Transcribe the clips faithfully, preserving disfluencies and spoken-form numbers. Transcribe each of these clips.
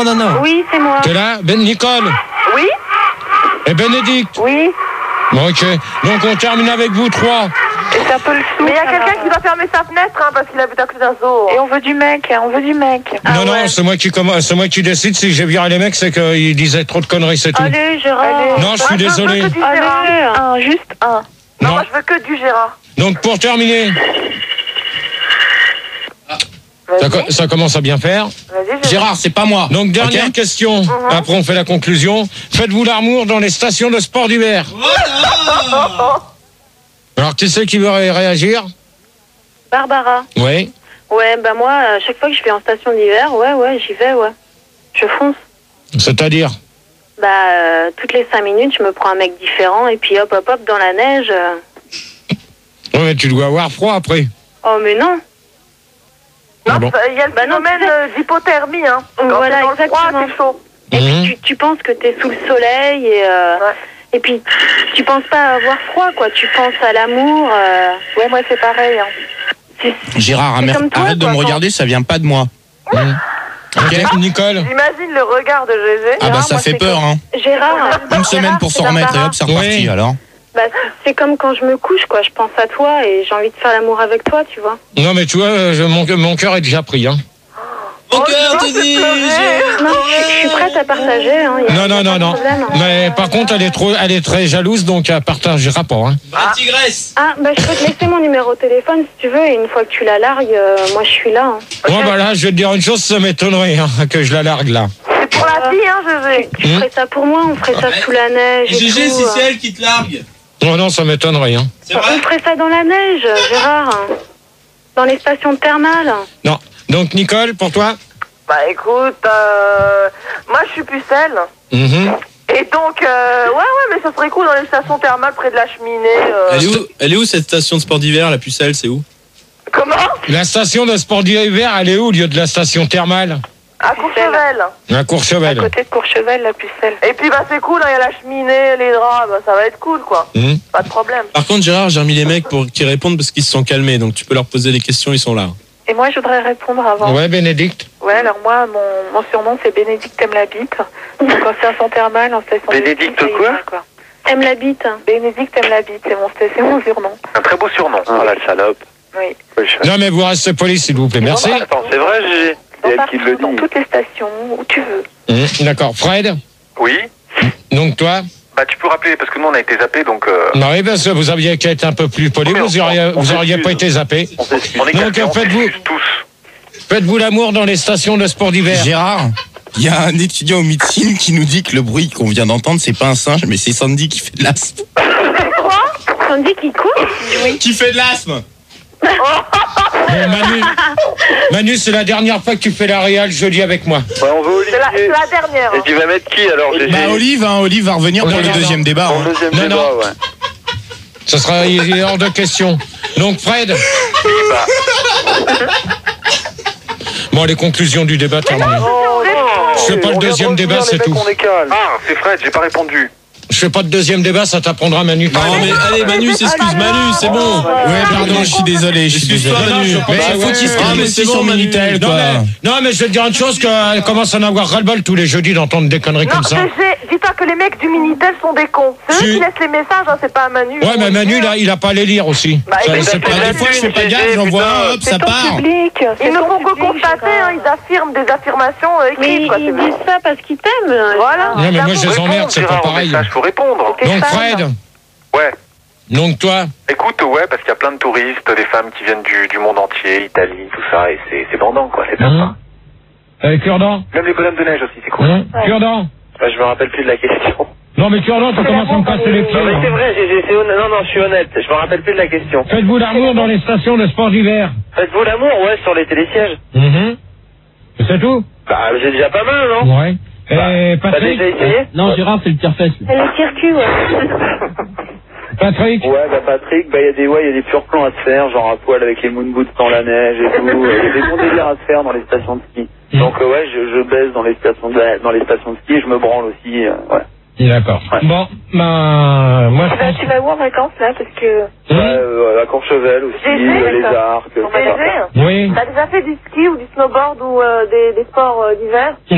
Non, non. Oui, c'est moi. T'es là? Ben, Nicole? Oui? Et Bénédicte? Oui. Bon, ok. Donc, on termine avec vous trois. Et ça peut le sou. Mais il y a quelqu'un qui va fermer sa fenêtre, hein, parce qu'il a vu ta clé d'un zoo. Et on veut du mec, on veut du mec. Ah, non, ouais. non, c'est moi qui commence, c'est moi qui décide. Si j'ai viré les mecs, c'est qu'ils disaient trop de conneries, c'est tout. Allez, Gérard. Allez. Non, je suis désolé. Je veux que du Allez, un, juste un. Non, non, moi je veux que du Gérard. Donc, pour terminer. Ça, ça commence à bien faire. Gérard, c'est pas moi. Donc, dernière okay. question. Uh-huh. Après, on fait la conclusion. Faites-vous l'amour dans les stations de sport d'hiver? Voilà. Alors, qui c'est qui veut ré réagir? Barbara. Oui. Ouais, bah moi, à chaque fois que je vais en station d'hiver, ouais, ouais, j'y vais, ouais. Je fonce. C'est-à-dire? Bah, euh, toutes les cinq minutes, je me prends un mec différent et puis hop, hop, hop, dans la neige. Euh... Ouais, mais tu dois avoir froid après. Oh, mais non. Non, il ah bon. y a le phénomène bah d'hypothermie, hein. Quand voilà, dans exactement. Le froid, c'est chaud. Et mmh. puis tu, tu penses que t'es sous le soleil et euh, ouais. et puis tu penses pas à avoir froid, quoi. Tu penses à l'amour. Euh... Ouais, moi c'est pareil. Hein. Gérard, arrête toi, de quoi, me regarder, quand... ça vient pas de moi. Mmh. Ok, Nicole. J'imagine le regard de Gégé. Ah bah ça fait peur, hein. Gérard. Une semaine pour s'en remettre et hop, c'est reparti oui. alors. Bah, c'est comme quand je me couche, quoi. Je pense à toi et j'ai envie de faire l'amour avec toi, tu vois. Non, mais tu vois, je, mon, mon cœur est déjà pris, hein. Mon oh, cœur te dit. Non, je, je suis prête à partager. Hein. Non, non, non, non. Problème, hein. Mais par contre, elle est trop, elle est très jalouse, donc elle partagera pas, hein. Ah, tigresse. Ah, bah je peux te laisser mon numéro de téléphone si tu veux et une fois que tu la largues, euh, moi je suis là. Hein. Ouais, okay. Bah là, je vais te dire une chose, ça m'étonnerait hein, que je la largue là. C'est pour la fille, hein, Gégé. Tu mmh. ferais ça pour moi, on ferait ça ouais. sous la neige. Gégé, si c'est elle qui te largue. Oh non, ça m'étonnerait. Hein. C'est vrai. On ferait ça dans la neige, Gérard. Dans les stations thermales. Non. Donc, Nicole, pour toi? Bah écoute, euh, moi je suis pucelle. Mm-hmm. Et donc, euh, ouais, ouais, mais ça serait cool dans les stations thermales près de la cheminée. Euh... Elle, est où, elle est où cette station de sport d'hiver, la pucelle, c'est où? Comment? La station de sport d'hiver, elle est où au lieu de la station thermale? À Courchevel. À Courchevel. À côté de Courchevel, la pucelle. Et puis bah c'est cool, il hein, y a la cheminée, les draps, bah, ça va être cool quoi. Mmh. Pas de problème. Par contre Gérard, j'ai remis les mecs pour qu'ils répondent parce qu'ils se sont calmés, donc tu peux leur poser des questions, ils sont là. Et moi je voudrais répondre avant. Ouais, Bénédicte. Ouais, alors moi mon, mon surnom c'est Bénédicte aime la bite. Donc en station thermale, en station. Bénédicte quoi, quoi Aime la bite. Bénédicte aime la bite, c'est mon, c'est mon surnom. Un très beau surnom. Oh la salope. Oui. Non mais vous restez poli s'il vous plaît, merci. Attends, c'est vrai, j'ai. Dans, partout, dans toutes les stations, où tu veux. Mmh, d'accord. Fred? Oui. Donc toi? Bah tu peux rappeler, parce que nous on a été zappés, donc... Euh... Non, oui, parce que vous aviez qu'à être un peu plus poli, vous auriez, vous auriez pas été zappés. On on est donc faites-vous faites-vous l'amour dans les stations de sport d'hiver. Gérard, il y a un étudiant en médecine qui nous dit que le bruit qu'on vient d'entendre, c'est pas un singe, mais c'est Sandy qui fait de l'asthme. Quoi? Sandy qui quoi? Oui. Qui fait de l'asthme. Bon, Manu, Manu c'est la dernière fois que tu fais la réal jeudi avec moi. Ouais, on veut Olivier. C'est la, la dernière. Et tu vas mettre qui alors? Bah Olive, hein, Olive va revenir pour non, le non, deuxième non. débat. Pour hein. le deuxième non, débat, non. ouais. Ce sera il est hors de question. Donc Fred. Bon, les conclusions du débat terminées. Oh, je fais pas le deuxième débat, c'est tout. Ah, c'est Fred, j'ai pas répondu. Je fais pas de deuxième débat, ça t'apprendra Manu. Non mais allez Manu, s'excuse Manu, c'est bon. Ouais pardon, je suis désolé, je suis désolé. Manu, mais il faut qu'il se calme, c'est son Minitel quoi. Non mais je vais te dire une chose, qu'elle commence à en avoir ras-le-bol tous les jeudis d'entendre des conneries comme ça. Non, dis-toi que les mecs du Minitel sont des cons. C'est eux qui laissent les messages, hein, c'est pas Manu. Ouais mais Manu là, il a pas à les lire aussi. Bah, ça, c'est pas des fois je fais pas gaffe, j'en vois un, hop, ça part. Ils ne font que constater, hein, ils affirment des affirmations écrites. Mais ils disent ça parce qu'ils t'aiment. Voilà. Non mais moi je les emmerde, c'est pas pareil. Il faut répondre. Donc Fred. Ouais. Donc toi. Écoute, ouais, parce qu'il y a plein de touristes, des femmes qui viennent du, du monde entier, Italie, tout ça, et c'est, c'est bandant, quoi, c'est sympa. Euh, Cure-dent. Même les bonhommes de neige aussi, c'est cool. Mmh. Ouais. Cure-dent. Bah, je me rappelle plus de la question. Non mais Cure-dent, tu commences à me casser les pieds. Non mais c'est vrai, j'ai, j'ai, c'est honnête. Non, non, je suis honnête, je me rappelle plus de la question. Faites-vous l'amour dans les stations de sport d'hiver? Faites-vous l'amour, ouais, sur les télésièges. Mmh. C'est tout? Bah, j'ai déjà pas mal, non? Ouais. Et bah, Patrick? t'as déjà essayé? Non, Gérard, c'est le tire-fesse. C'est le tire-cul, ouais. Patrick? Ouais, bah Patrick, bah il y a des, ouais, il y a des purs plans à se faire, genre à poil avec les moon boots dans la neige et tout. Il y a des bons délires à se faire dans les stations de ski. Mmh. Donc euh, ouais, je, je baisse dans les stations de, dans les stations de ski et je me branle aussi, euh, ouais. D'accord. Ouais. Bon, bah, moi je pense... Tu vas où en vacances là, parce que... Mmh. Ouais, euh, à Courchevel aussi, euh, les arcs, tout ça. Gégé, oui. T'as déjà fait du ski ou du snowboard ou euh, des, des sports euh, d'hiver? Non.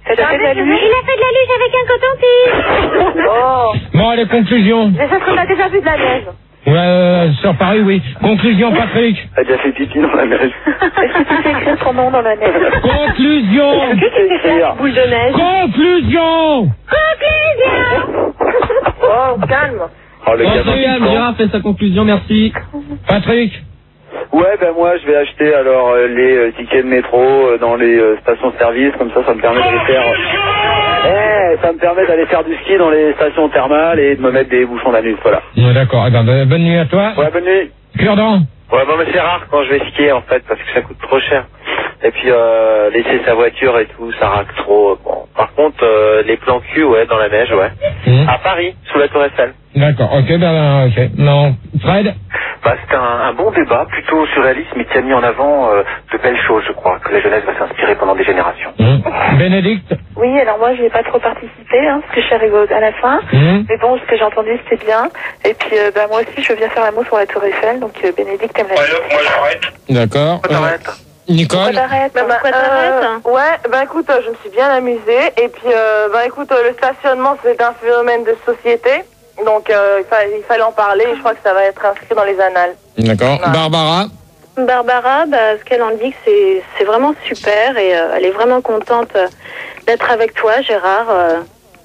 Il a fait de la luge. Il a fait de la luge avec un coton-tige. Oh. Bon, allez, conclusion. Mais c'est ce qu'on a déjà vu de la neige. Ouais, euh, sur Paris, oui. Conclusion, Patrick. Elle a déjà fait pipi dans la neige. Est-ce que tu sais écrire ton nom dans la neige? Conclusion. Est-ce que tu sais faire une boule de neige? Conclusion. Conclusion. Oh, calme. Oh, le gamin. William, Gérard fait sa conclusion, merci. Patrick. Ouais, ben moi je vais acheter alors euh, les euh, tickets de métro euh, dans les euh, stations-service, comme ça ça me permet d'aller faire euh, eh, ça me permet d'aller faire du ski dans les stations thermales et de me mettre des bouchons d'anus, voilà. Ouais, d'accord, eh ben, bonne nuit à toi. Ouais, bonne nuit. Cure-dent. Ouais, bon mais c'est rare quand je vais skier en fait parce que ça coûte trop cher. Et puis euh, laisser sa voiture et tout, ça raque trop. Bon. Par contre, euh, les plans cul, ouais, dans la neige, ouais. Mmh. À Paris, sous la Tour Eiffel. D'accord, ok, ben, ok. Non. Fred. Bah, c'est un, un bon débat, plutôt surréaliste, mais qui a mis en avant euh, de belles choses, je crois, que la jeunesse va s'inspirer pendant des générations. Mmh. Bénédicte. Oui, alors moi, je n'ai pas trop participé, hein, parce que je suis arrivée à la fin. Mmh. Mais bon, ce que j'ai entendu, c'était bien. Et puis, euh, bah, moi aussi, je veux bien faire l'amour sur la Tour Eiffel. Donc, euh, Bénédicte aime la Ouais, moi j'arrête. D'accord. Moi j'arrête. Euh, Nicole. T'arrêtes, Bah, bah, pourquoi t'arrêtes? euh, ouais, bah écoute, euh, je me suis bien amusée. Et puis, euh, bah écoute, euh, le stationnement, c'est un phénomène de société. Donc, euh, il, fa- il fallait en parler. Et je crois que ça va être inscrit dans les annales. D'accord. Ouais. Barbara. Barbara, bah, ce qu'elle indique, c'est, c'est vraiment super. Et euh, elle est vraiment contente euh, d'être avec toi, Gérard. euh,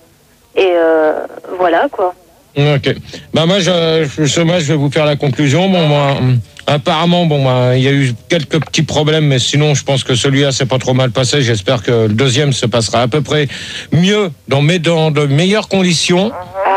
et euh, voilà, quoi. Ok. Bah moi, je, je, moi, je vais vous faire la conclusion. Bon, moi, hum, apparemment, bon, bah, il y a eu quelques petits problèmes, mais sinon, je pense que celui-là, c'est pas trop mal passé. J'espère que le deuxième se passera à peu près mieux, dans, mais dans de meilleures conditions.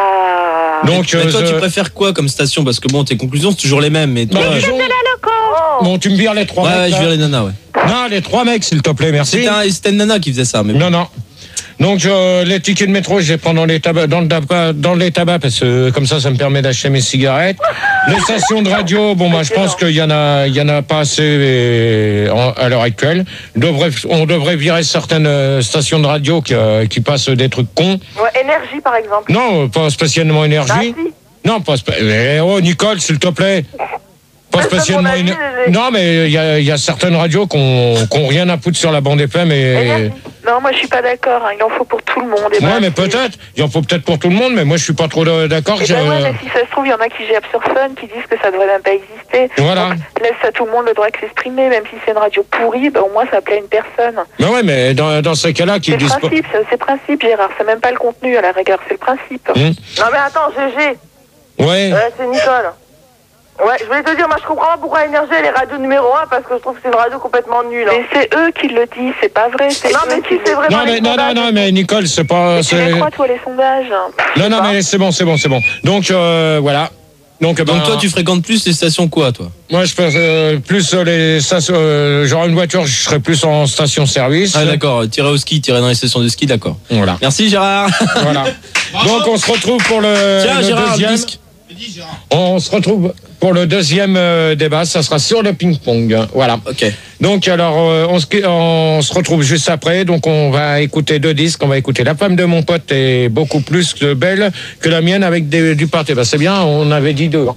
Ah. Donc, Mais euh, toi, tu je- préfères quoi comme station? Parce que bon, tes conclusions, c'est toujours les mêmes. Mais toi, Bah, euh, disons- Oh. Bon, tu me vires les trois ouais, mecs. ouais, je là. vais les nanas, ouais. Non, les trois mecs, s'il te plaît, merci. C'était un, c'était une nana qui faisait ça. Mais Non, non. Donc, je, les tickets de métro, je les prends dans les tabacs, dans le tabac, dans les tabacs, parce que comme ça, ça me permet d'acheter mes cigarettes. Les stations de radio, bon, bah, je pense qu'il y en a, il y en a pas assez euh, en- à l'heure actuelle. Devrait, on devrait virer certaines euh, stations de radio qui, euh, qui passent des trucs cons. Ouais, énergie, par exemple. Non, pas spécialement Bah, énergie. si. Non, pas spé- eh, oh, Nicole, s'il te plaît. Pas Ouais, c'est spécialement mon avis, éner- j'ai- Non, mais il y a, il y a certaines radios qui ont rien à foutre sur la bande F M et. Énergie. Non, moi, je suis pas d'accord. hein. Il en faut pour tout le monde. Et Ouais, ben, mais c'est- peut-être. Il en faut peut-être pour tout le monde, mais moi, je suis pas trop euh, d'accord. Eh que ben je- ouais, mais si ça se trouve, il y en a qui gèrent sur Fun, qui disent que ça devrait même pas exister. Voilà. Donc, laisse à tout le monde le droit de s'exprimer, même si c'est une radio pourrie, ben, au moins ça plaît à une personne. Mais ouais, mais dans, dans ces cas-là, qui C'est le disent pas. principe, c'est c'est le principe, Gérard. C'est même pas le contenu à la rigueur, c'est le principe. Hum. Non, mais attends, G G. Ouais. Ouais, c'est Nicole. Ouais, je voulais te dire, moi je comprends pas pourquoi Énergie elle est radio numéro un parce que je trouve que c'est une radio complètement nulle. hein. Mais c'est eux qui le disent, c'est pas vrai. C'est Non, eux mais qui si le c'est disent. vraiment Non, mais, les non, non, sondages. non, mais Nicole, c'est pas. Mais tu les c'est- crois, toi, les sondages? Non, non, mais c'est bon, c'est bon, c'est bon. Donc, euh, voilà. Donc, ben, donc toi, tu fréquentes plus les stations quoi, toi? Moi, je fais euh, plus euh, les stations. Euh, genre une voiture, je serais plus en station-service. Ah d'accord, tirer au ski, tirer dans les stations de ski, d'accord. Voilà. Merci Gérard. Voilà. Donc, on se retrouve pour le, Tiens le Gérard, le deuxième. disque. On se retrouve pour le deuxième euh, débat. Ça sera sur le ping-pong. Voilà. Ok. Donc, alors, euh, on, se, on se retrouve juste après. Donc, on va écouter deux disques. On va écouter La femme de mon pote est beaucoup plus belle que la mienne avec des, du pâté. Ben, c'est bien, on avait dit deux.